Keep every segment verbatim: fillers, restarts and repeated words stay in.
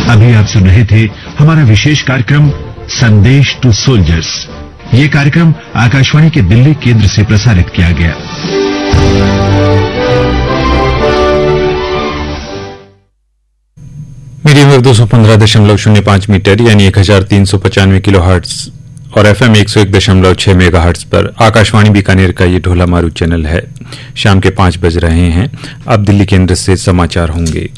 अभी आप सुन रहे थे हमारा विशेष कार्यक्रम संदेश टू सोल्जर्स। ये कार्यक्रम आकाशवाणी के दिल्ली केंद्र से प्रसारित किया गया। मीडियम वेव दो सौ पंद्रह दशमलव शून्य पांच मीटर यानी एक हजार तीन सौ पचानवे किलो हर्ट्ज और एफएम एक सौ एक दशमलव छह मेगा हर्ट्ज पर आकाशवाणी बीकानेर का ये ढोला मारू चैनल है। शाम के पांच बज रहे हैं। अब दिल्ली केंद्र से समाचार होंगे।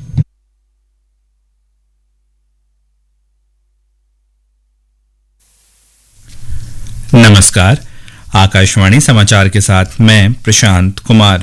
नमस्कार, आकाशवाणी समाचार के साथ मैं प्रशांत कुमार।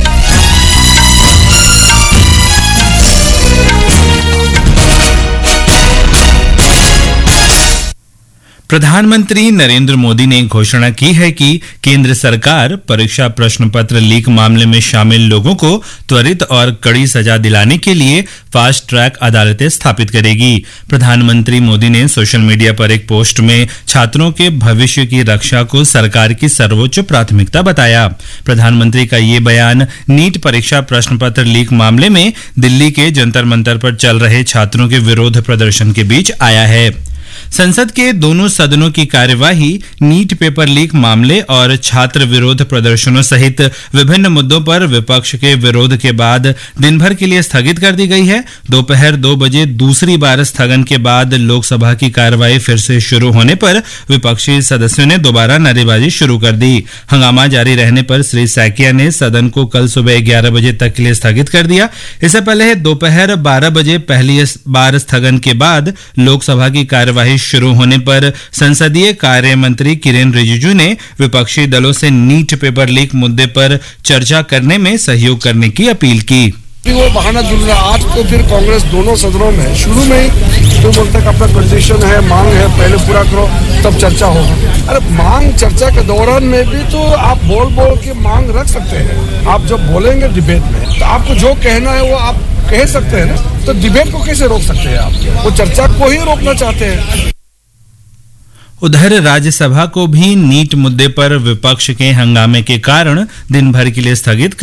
प्रधानमंत्री नरेंद्र मोदी ने घोषणा की है कि केंद्र सरकार परीक्षा प्रश्न पत्र लीक मामले में शामिल लोगों को त्वरित और कड़ी सजा दिलाने के लिए फास्ट ट्रैक अदालतें स्थापित करेगी। प्रधानमंत्री मोदी ने सोशल मीडिया पर एक पोस्ट में छात्रों के भविष्य की रक्षा को सरकार की सर्वोच्च प्राथमिकता बताया। प्रधानमंत्री का ये बयान नीट परीक्षा प्रश्न पत्र लीक मामले में दिल्ली के जंतर मंतर पर चल रहे छात्रों के विरोध प्रदर्शन के बीच आया है। संसद के दोनों सदनों की कार्यवाही नीट पेपर लीक मामले और छात्र विरोध प्रदर्शनों सहित विभिन्न मुद्दों पर विपक्ष के विरोध के बाद दिन भर के लिए स्थगित कर दी गई है। दोपहर दो बजे दूसरी बार स्थगन के बाद लोकसभा की कार्यवाही फिर से शुरू होने पर विपक्षी सदस्यों ने दोबारा नारेबाजी शुरू कर दी। हंगामा जारी रहने पर श्री सैकिया ने सदन को कल सुबह ग्यारह बजे तक के लिए स्थगित कर दिया। इससे पहले दोपहर बारह बजे पहली बार स्थगन के बाद लोकसभा की कार्यवाही शुरू होने पर संसदीय कार्य मंत्री किरेन रिजिजू ने विपक्षी दलों से नीट पेपर लीक मुद्दे पर चर्चा करने में सहयोग करने की अपील की। वो बहाना जुल रहा है। आज तो फिर कांग्रेस दोनों सदनों में शुरू में ही जो बोलते हैं अपना कंडीशन है, मांग है, पहले पूरा करो तब चर्चा होगा। अरे मांग चर्चा के दौरान में भी तो आप बोल बोल के मांग रख सकते हैं। आप जब बोलेंगे डिबेट में तो आपको जो कहना है वो आप कह सकते हैं ना, तो डिबेट को कैसे रोक सकते हैं आप? वो चर्चा को ही रोकना चाहते हैं। उधर राज्यसभा को भी नीट मुद्दे पर विपक्ष के हंगामे के कारण दिन भर के लिए स्थगित